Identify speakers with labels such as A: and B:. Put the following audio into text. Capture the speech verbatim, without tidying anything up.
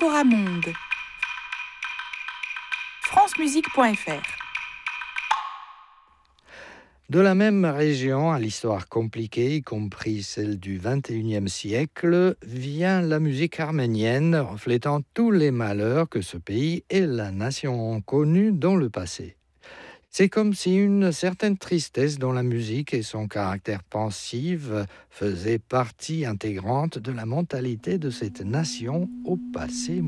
A: Agora Monde. france musique point f r.
B: De la même région, à l'histoire compliquée, y compris celle du vingt et unième siècle, vient la musique arménienne, reflétant tous les malheurs que ce pays et la nation ont connus dans le passé. C'est comme si une certaine tristesse dans la musique et son caractère pensif faisaient partie intégrante de la mentalité de cette nation au passé